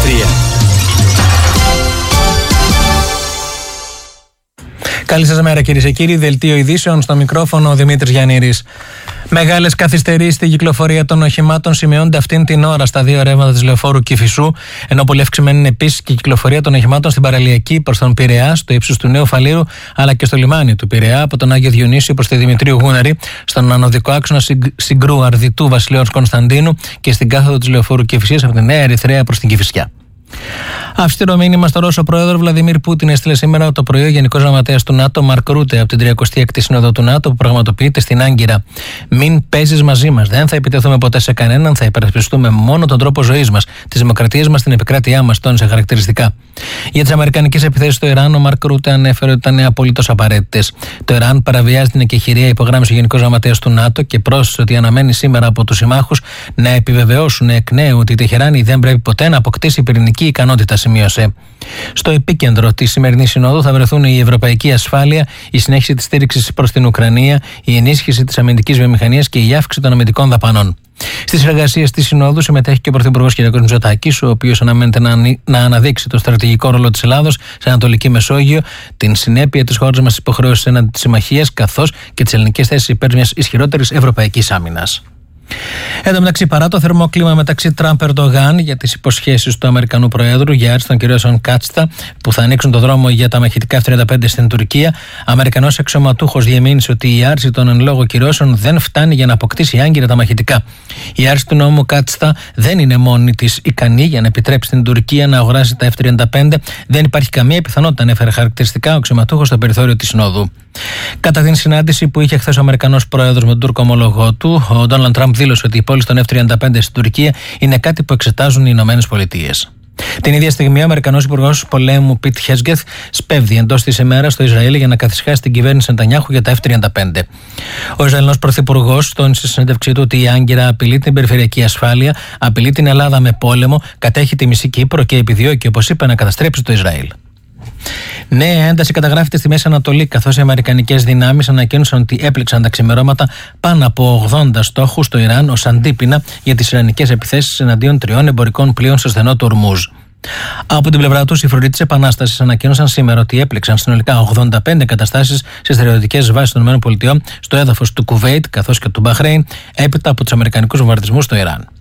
Καλή σας μέρα κυρίες και κύριοι. Δελτίο ειδήσεων, στο μικρόφωνο ο Δημήτρης Γιαννήρης. Μεγάλες καθυστερήσεις στην κυκλοφορία των οχημάτων σημειώνονται αυτήν την ώρα στα δύο ρεύματα της λεωφόρου Κηφισού, ενώ πολύ αυξημένη είναι επίσης και η κυκλοφορία των οχημάτων στην παραλιακή προς τον Πειραιά, στο ύψος του Νέου Φαλήρου, αλλά και στο λιμάνι του Πειραιά, από τον Άγιο Διονύσιο προς τη Δημητρίου Γούναρη, στον ανωδικό άξονα Συγκρού Αρδιτού Βασιλέως Κωνσταντίνου και στην κάθοδο της λεωφόρου Κηφισίας από τη Νέα Ερυθρέα προς την Κηφισιά. Αυστηρό μήνυμα στο Ρώσο πρόεδρο Βλαντιμίρ Πούτιν έστειλε σήμερα το πρωί ο Γενικός Γραμματέας του ΝΑΤΟ Μαρκ Ρούτε από την 36η Σύνοδο του ΝΑΤΟ που πραγματοποιείται στην Άγκυρα. Μην παίζεις μαζί μας. Δεν θα επιτεθούμε ποτέ σε κανέναν. Θα υπερασπιστούμε μόνο τον τρόπο ζωής μας, τις δημοκρατίες μας, την επικράτειά μας, τόνισε χαρακτηριστικά. Για τις αμερικανικές επιθέσεις στο Ιράν, ο Μαρκ Ρούτε ανέφερε ότι ήταν απολύτως απαραίτητες. Το Ιράν παραβιάζει την εκεχηρία, υπογράμμισε ο Γενικός Γραμματέας του ΝΑΤΟ και πρόσθεσε ότι αναμένει σήμερα από τους συμμάχους να επιβεβαιώσουν εκ νέου ότι η Τεχεράνη δεν πρέπει ποτέ να αποκτήσει πυρηνική ικανότητα, σημείωσε. Στο επίκεντρο της σημερινής συνόδου θα βρεθούν η ευρωπαϊκή ασφάλεια, η συνέχιση της στήριξης προς την Ουκρανία, η ενίσχυση της αμυντικής βιομηχανίας και η αύξηση των αμυντικών δαπανών. Στις εργασίες της Συνόδου συμμετέχει και ο Πρωθυπουργός κ. Μητσοτάκης, ο οποίος αναμένεται να αναδείξει το στρατηγικό ρόλο της Ελλάδος σε Ανατολική Μεσόγειο, την συνέπεια της χώρας μας υποχρέωσης έναντι της συμμαχίας, καθώς και τις ελληνικές θέσεις υπέρ μιας ισχυρότερης ευρωπαϊκής άμυνας. Εν τω μεταξύ, παρά το θερμό κλίμα μεταξύ Τραμπ-Ερντογάν για τις υποσχέσεις του Αμερικανού Προέδρου για άρση των κυρώσεων Κάτστα που θα ανοίξουν το δρόμο για τα μαχητικά F-35 στην Τουρκία, Αμερικανός αξιωματούχος διεμήνυσε ότι η άρση των εν λόγω κυρώσεων δεν φτάνει για να αποκτήσει άγκυρα τα μαχητικά. Η άρση του νόμου Κάτστα δεν είναι μόνη της ικανή για να επιτρέψει την Τουρκία να αγοράσει τα F-35. Δεν υπάρχει καμία πιθανότητα, ανέφερε χαρακτηριστικά ο αξιωματούχος στο περιθώριο της Συνόδου. Κατά την συνάντηση που είχε χθες ο Αμερικανός Πρόεδρος με τον Τούρκο ομολογό του, ο Ντόναλντ Τραμπ δήλωσε ότι η πώληση των F-35 στην Τουρκία είναι κάτι που εξετάζουν οι Ηνωμένες Πολιτείες. Την ίδια στιγμή, ο Αμερικανός Υπουργός Πολέμου Πιτ Χέτζετ σπέβδει εντός της ημέρας στο Ισραήλ για να καθησυχάσει την κυβέρνηση Νετανιάχου για τα F-35. Ο Ισραηλινός Πρωθυπουργός τόνισε στη συνέντευξή του ότι η Άγκυρα απειλεί την περιφερειακή ασφάλεια, απειλεί την Ελλάδα με πόλεμο, κατέχει τη μισή Κύπρο και επιδιώκει, όπως είπε, να καταστρέψει το Ισραήλ. Νέα ένταση καταγράφεται στη Μέση Ανατολή, καθώς οι αμερικανικές δυνάμεις ανακοίνωσαν ότι έπληξαν τα ξημερώματα πάνω από 80 στόχους στο Ιράν ως αντίπεινα για τις ιρανικές επιθέσεις εναντίον 3 εμπορικών πλοίων στο στενό του Ορμούζ. Από την πλευρά τους, οι φρουροί της Επανάστασης ανακοίνωσαν σήμερα ότι έπληξαν συνολικά 85 καταστάσεις σε στρατιωτικές βάσεις των ΗΠΑ στο έδαφος του Κουβέιτ καθώς και του Μπαχρέιν, έπειτα από τους αμερικανικούς βομβαρδισμούς στο Ιράν.